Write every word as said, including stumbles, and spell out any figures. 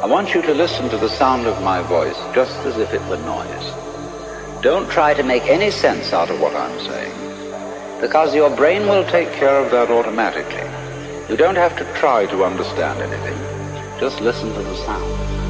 I want you to listen to the sound of my voice just as if it were noise. Don't try to make any sense out of what I'm saying, because your brain will take care of that automatically. You don't have to try to understand anything. Just listen to the sound.